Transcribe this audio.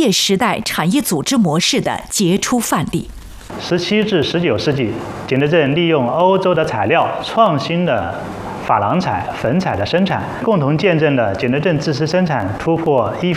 业时代产业组织模式的杰出范例。 17至19世纪，景德镇利用欧洲的材料，创新的珐琅彩、粉彩的生产，共同见证了景德镇制丝生产突破